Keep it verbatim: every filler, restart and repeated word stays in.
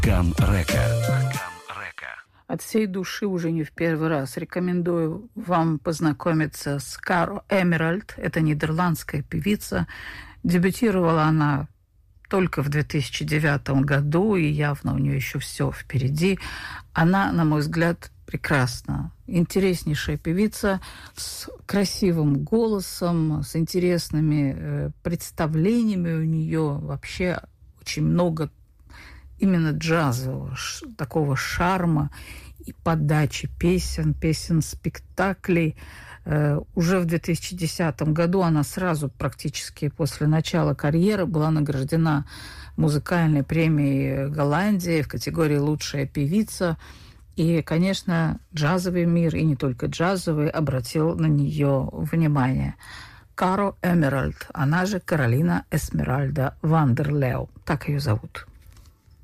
Кан-Река. От всей души уже не в первый раз рекомендую вам познакомиться с Каро Эмеральд. Это нидерландская певица. Дебютировала она только в две тысячи девятом году, и явно у нее еще все впереди. Она, на мой взгляд, прекрасна. Интереснейшая певица с красивым голосом, с интересными э, представлениями. У нее вообще очень много именно джазового, такого шарма и подачи песен, песен, спектаклей. Э, уже в две тысячи десятом году она сразу, практически после начала карьеры, была награждена музыкальной премией Голландии в категории «Лучшая певица». И, конечно, джазовый мир, и не только джазовый, обратил на нее внимание. Каро Эмеральд, она же Каролина Эсмеральда Вандерлеу, так ее зовут.